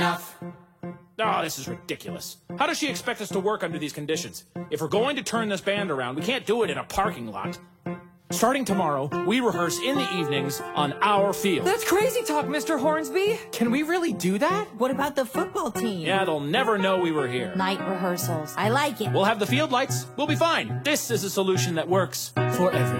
Oh, this is ridiculous. How does she expect us to work under these conditions? If we're going to turn this band around, we can't do it in a parking lot. Starting tomorrow, we rehearse in the evenings on our field. That's crazy talk, Mr. Hornsby. Can we really do that? What about the football team? Yeah, they'll never know we were here. Night rehearsals. I like it. We'll have the field lights. We'll be fine. This is a solution that works for everyone.